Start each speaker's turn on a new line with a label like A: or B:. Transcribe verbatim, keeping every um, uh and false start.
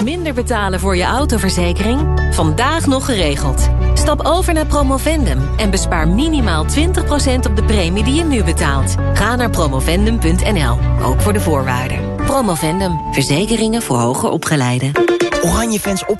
A: Minder betalen voor je autoverzekering? Vandaag nog geregeld. Stap over naar Promovendum en bespaar minimaal twintig procent op de premie die je nu betaalt. Ga naar promovendum punt n l, ook voor de voorwaarden. Promovendum, verzekeringen voor hoger opgeleiden.
B: Oranje fans op